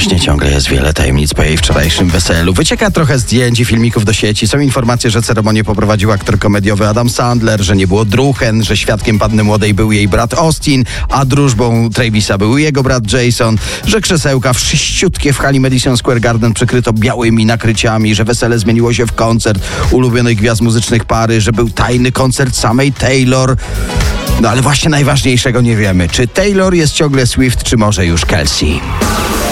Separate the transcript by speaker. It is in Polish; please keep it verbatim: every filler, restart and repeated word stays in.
Speaker 1: właśnie, ciągle jest wiele tajemnic po jej wczorajszym weselu. Wycieka trochę zdjęć i filmików do sieci. Są informacje, że ceremonię poprowadził aktor komediowy Adam Sandler, że nie było druhen, że świadkiem panny młodej był jej brat Austin, a drużbą Travisa był jego brat Jason, że krzesełka wszyściutkie w hali Madison Square Garden przykryto białymi nakryciami, że wesele zmieniło się w koncert ulubionych gwiazd muzycznych pary, że był tajny koncert samej Taylor. No ale właśnie najważniejszego nie wiemy. Czy Taylor jest ciągle Swift, czy może już Kelsey?